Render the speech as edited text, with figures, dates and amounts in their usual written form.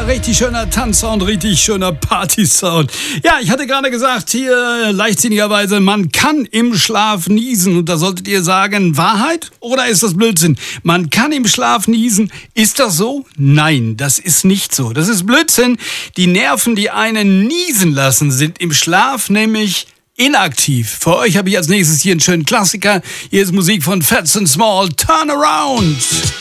richtig schöner Tanzsound, richtig schöner Partysound. Ja, ich hatte gerade gesagt, hier leichtsinnigerweise, man kann im Schlaf niesen. Und da solltet ihr sagen, Wahrheit oder ist das Blödsinn? Man kann im Schlaf niesen. Ist das so? Nein, das ist nicht so. Das ist Blödsinn. Die Nerven, die einen niesen lassen, sind im Schlaf nämlich inaktiv. Für euch habe ich als nächstes hier einen schönen Klassiker. Hier ist Musik von Fats and Small, Turn Around.